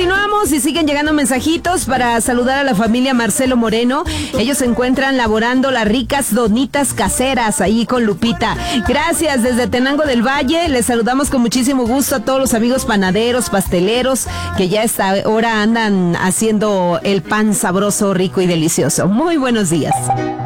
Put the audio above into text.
Continuamos y siguen llegando mensajitos para saludar a la familia Marcelo Moreno. Ellos se encuentran laborando las ricas donitas caseras ahí con Lupita. Gracias, desde Tenango del Valle. Les saludamos con muchísimo gusto a todos los amigos panaderos, pasteleros, que ya a esta hora andan haciendo el pan sabroso, rico y delicioso. Muy buenos días.